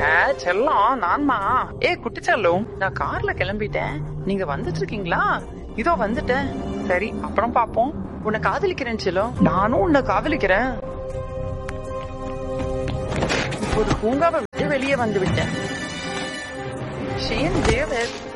செல்லம் நான்மா. குட்டி செல்லம், நான் கார்ல கிளம்பிட்டேன். நீங்க வந்துட்டு இருக்கீங்களா? இதோ வந்துட்டேன். சரி, அப்புறம் பாப்போம். உன்னை காதலிக்கிறேன் செல்லம். நானும் உன்னை காதலிக்கிறேன். இப்போது பூங்காவை விட்டு வெளியே வந்து விட்டேன். Shane David